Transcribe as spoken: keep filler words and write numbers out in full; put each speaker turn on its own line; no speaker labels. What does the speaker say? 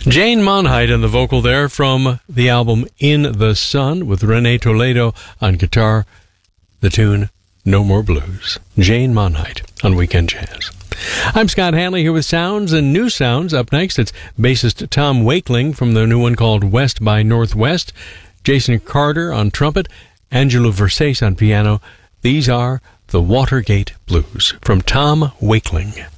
Jane Monheit on the vocal there from the album In the Sun with Renee Toledo on guitar. The tune No More Blues. Jane Monheit on Weekend Jazz. I'm Scott Hanley here with Sounds and New Sounds. Up next, it's bassist Tom Wakeling from the new one called West by Northwest. Jason Carter on trumpet. Angelo Versace on piano. These are the Watergate Blues from Tom Wakeling.